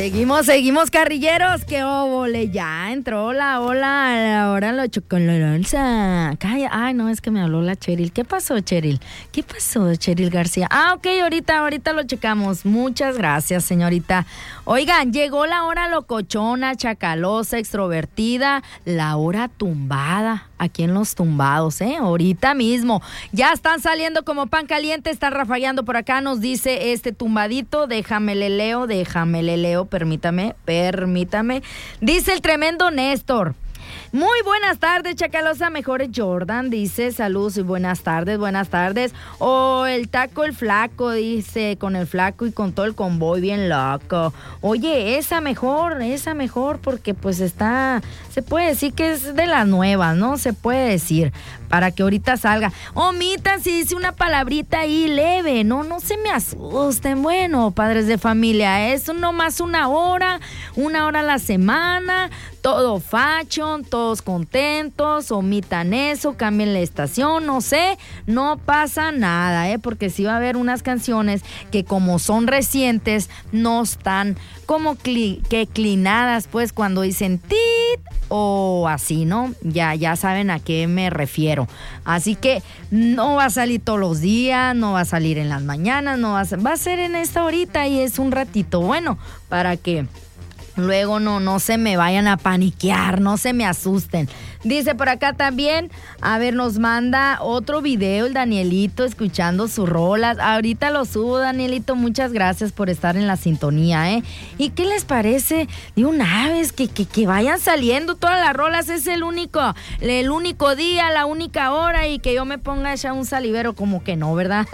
Seguimos, carrilleros. ¡Qué óvole! Ya entró la ola, ahora lo chocolonza. Calla. Ay, no, es que me habló la Cheryl. ¿Qué pasó, Cheryl? ¿Qué pasó, Cheryl García? Ok, ahorita lo checamos. Muchas gracias, señorita. Oigan, llegó la hora locochona, chacalosa, extrovertida, la hora tumbada. Aquí en Los Tumbados, ahorita mismo. Ya están saliendo como pan caliente, están rafagueando por acá, nos dice este tumbadito, déjame le leo, permítame. Dice el tremendo Néstor. Muy buenas tardes, chacalosa, mejores Jordan, dice, saludos y buenas tardes. O el taco, el flaco, dice, con el flaco y con todo el convoy bien loco. Oye, esa mejor, porque pues se puede decir que es de las nuevas, ¿no? Se puede decir, para que ahorita salga. Omitan si dice una palabrita ahí leve, no se me asusten. Bueno, padres de familia, es nomás una hora a la semana, todo fashion, todos contentos, omitan eso, cambien la estación, no sé, no pasa nada, porque sí va a haber unas canciones que como son recientes, no están como que clinadas, pues cuando dicen tit o así, ¿no? Ya saben a qué me refiero. Así que no va a salir todos los días, no va a salir en las mañanas, va a ser en esta horita y es un ratito, bueno, para que luego no se me vayan a paniquear, no se me asusten. Dice por acá también, a ver, nos manda otro video el Danielito escuchando sus rolas. Ahorita lo subo, Danielito, muchas gracias por estar en la sintonía, ¿Y qué les parece de una vez que vayan saliendo todas las rolas? Es el único día, la única hora, y que yo me ponga ya un salivero, como que no, ¿verdad?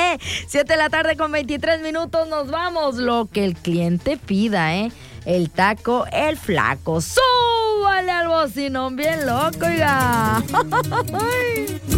7:23 p.m, nos vamos, lo que el cliente pida, El taco, el flaco. ¡Súbale al bocinón bien loco, oiga!